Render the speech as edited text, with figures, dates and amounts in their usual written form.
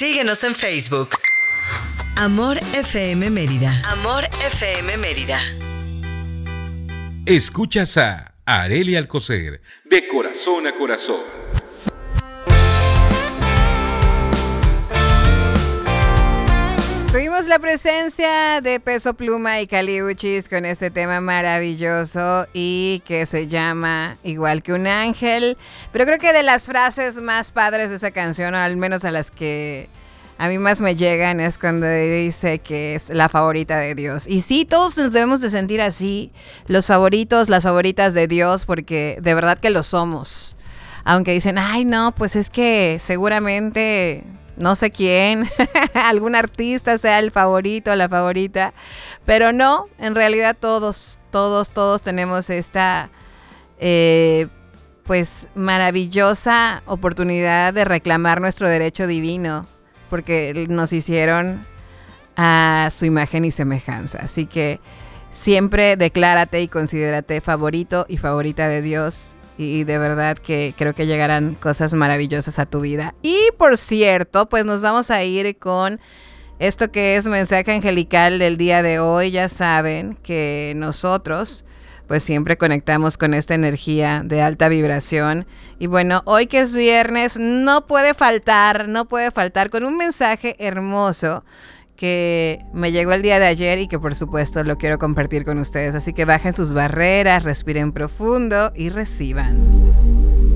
Síguenos en Facebook. Amor FM Mérida. Amor FM Mérida. Escuchas a Arely Alcocer, de corazón a corazón. Tuvimos la presencia de Peso Pluma y Kali Uchis con este tema maravilloso y que se llama Igual que un ángel. Pero creo que de las frases más padres de esa canción, o al menos a las que a mí más me llegan, es cuando dice que es la favorita de Dios. Y sí, todos nos debemos de sentir así, los favoritos, las favoritas de Dios, porque de verdad que lo somos. Aunque dicen, ay no, pues es que seguramente no sé quién, algún artista sea el favorito o la favorita, pero no, en realidad todos tenemos esta pues maravillosa oportunidad de reclamar nuestro derecho divino, porque nos hicieron a su imagen y semejanza. Así que siempre declárate y considérate favorito y favorita de Dios. Y de verdad que creo que llegarán cosas maravillosas a tu vida. Y por cierto, pues nos vamos a ir con esto que es mensaje angelical del día de hoy. Ya saben que nosotros pues siempre conectamos con esta energía de alta vibración. Y bueno, hoy que es viernes, no puede faltar con un mensaje hermoso que me llegó el día de ayer y que por supuesto lo quiero compartir con ustedes. Así que bajen sus barreras, respiren profundo y reciban.